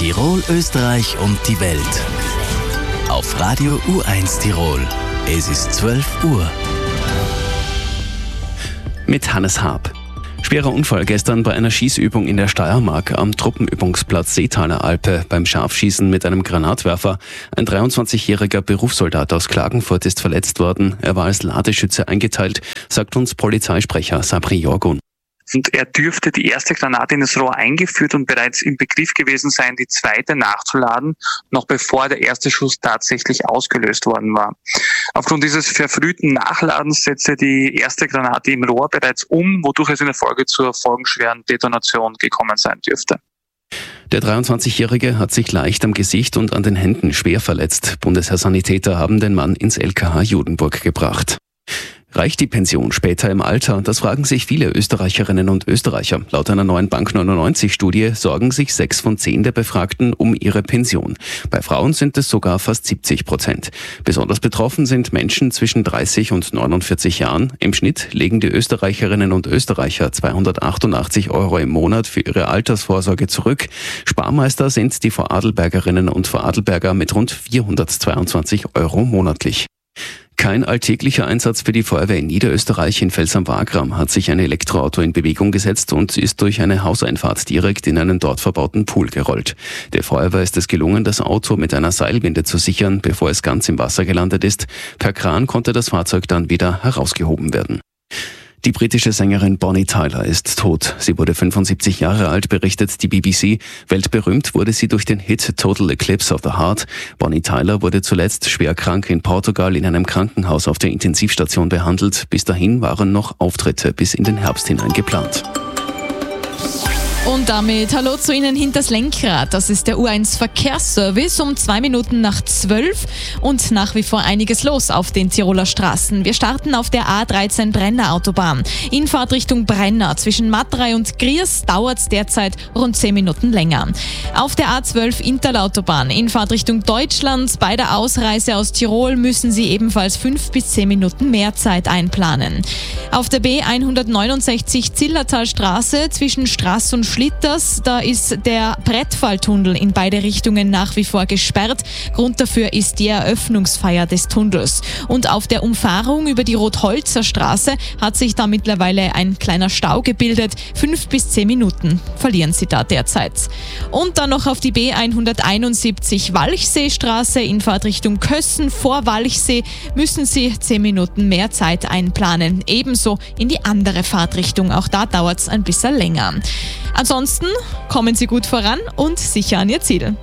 Tirol, Österreich und die Welt. Auf Radio U1 Tirol. Es ist 12 Uhr. Mit Hannes Haab. Schwerer Unfall gestern bei einer Schießübung in der Steiermark am Truppenübungsplatz Seetaler Alpe beim Scharfschießen mit einem Granatwerfer. Ein 23-jähriger Berufssoldat aus Klagenfurt ist verletzt worden. Er war als Ladeschütze eingeteilt, sagt uns Polizeisprecher Sabri Jorgun. Und er dürfte die erste Granate in das Rohr eingeführt und bereits im Begriff gewesen sein, die zweite nachzuladen, noch bevor der erste Schuss tatsächlich ausgelöst worden war. Aufgrund dieses verfrühten Nachladens setzte die erste Granate im Rohr bereits um, wodurch es in der Folge zur folgenschweren Detonation gekommen sein dürfte. Der 23-Jährige hat sich leicht am Gesicht und an den Händen schwer verletzt. Bundesheer-Sanitäter haben den Mann ins LKH Judenburg gebracht. Reicht die Pension später im Alter? Das fragen sich viele Österreicherinnen und Österreicher. Laut einer neuen Bank99-Studie sorgen sich 6 von 10 der Befragten um ihre Pension. Bei Frauen sind es sogar fast 70%. Besonders betroffen sind Menschen zwischen 30 und 49 Jahren. Im Schnitt legen die Österreicherinnen und Österreicher 288 € im Monat für ihre Altersvorsorge zurück. Sparmeister sind die Vorarlbergerinnen und Vorarlberger mit rund 422 € monatlich. Kein alltäglicher Einsatz für die Feuerwehr in Niederösterreich. In Fels am Wagram hat sich ein Elektroauto in Bewegung gesetzt und ist durch eine Hauseinfahrt direkt in einen dort verbauten Pool gerollt. Der Feuerwehr ist es gelungen, das Auto mit einer Seilwinde zu sichern, bevor es ganz im Wasser gelandet ist. Per Kran konnte das Fahrzeug dann wieder herausgehoben werden. Die britische Sängerin Bonnie Tyler ist tot. Sie wurde 75 Jahre alt, berichtet die BBC. Weltberühmt wurde sie durch den Hit Total Eclipse of the Heart. Bonnie Tyler wurde zuletzt schwer krank in Portugal in einem Krankenhaus auf der Intensivstation behandelt. Bis dahin waren noch Auftritte bis in den Herbst hinein geplant. Und damit hallo zu Ihnen hinters Lenkrad. Das ist der U1 Verkehrsservice um 2 Minuten nach 12 und nach wie vor einiges los auf den Tiroler Straßen. Wir starten auf der A13 Brenner Autobahn. In Fahrtrichtung Brenner zwischen Matrei und Griers dauert es derzeit rund 10 Minuten länger. Auf der A12 Interlautobahn in Fahrtrichtung Deutschland bei der Ausreise aus Tirol müssen Sie ebenfalls 5 bis 10 Minuten mehr Zeit einplanen. Auf der B169 Zillertalstraße zwischen Straß und Schlitters, da ist der Brettfalltunnel in beide Richtungen nach wie vor gesperrt. Grund dafür ist die Eröffnungsfeier des Tunnels. Und auf der Umfahrung über die Rotholzer Straße hat sich da mittlerweile ein kleiner Stau gebildet. 5 bis 10 Minuten verlieren Sie da derzeit. Und dann noch auf die B171 Walchseestraße in Fahrtrichtung Kössen vor Walchsee müssen Sie 10 Minuten mehr Zeit einplanen. Ebenso in die andere Fahrtrichtung. Auch da dauert es ein bisschen länger. Ansonsten kommen Sie gut voran und sicher an Ihr Ziel.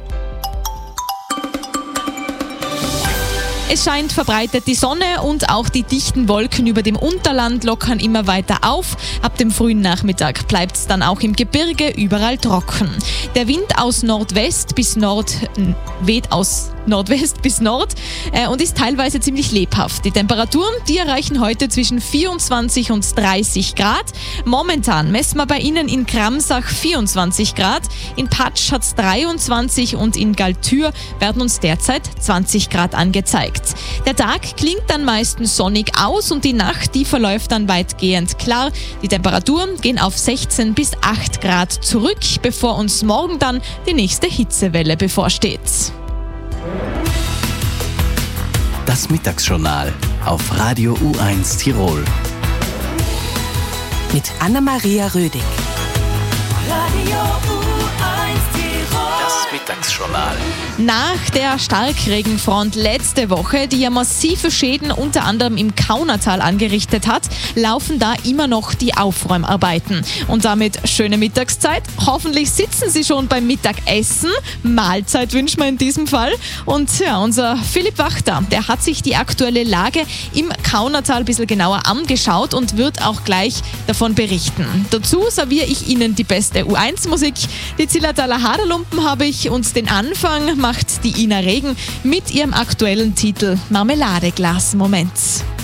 Es scheint verbreitet die Sonne und auch die dichten Wolken über dem Unterland lockern immer weiter auf. Ab dem frühen Nachmittag bleibt es dann auch im Gebirge überall trocken. Der Wind aus Nordwest bis Nord weht aus Nordwest bis Nord und ist teilweise ziemlich lebhaft. Die Temperaturen, die erreichen heute zwischen 24 und 30 Grad. Momentan messen wir bei Ihnen in Kramsach 24 Grad, in Patsch hat es 23 und in Galtür werden uns derzeit 20 Grad angezeigt. Der Tag klingt dann meistens sonnig aus und die Nacht, die verläuft dann weitgehend klar. Die Temperaturen gehen auf 16 bis 8 Grad zurück, bevor uns morgen dann die nächste Hitzewelle bevorsteht. Das Mittagsjournal auf Radio U1 Tirol. Mit Anna-Maria Rödig. Radio U1 Tirol. Das Mittagsjournal. Nach der Starkregenfront letzte Woche, die ja massive Schäden unter anderem im Kaunertal angerichtet hat, laufen da immer noch die Aufräumarbeiten. Und damit schöne Mittagszeit. Hoffentlich sitzen Sie schon beim Mittagessen. Mahlzeit wünschen wir in diesem Fall. Und ja, unser Philipp Wachter, der hat sich die aktuelle Lage im Kaunertal ein bisschen genauer angeschaut und wird auch gleich davon berichten. Dazu serviere ich Ihnen die beste U1-Musik. Die Zillertaler Haderlumpen habe ich und den Anfang macht die Ina Regen mit ihrem aktuellen Titel Marmeladeglas Moment.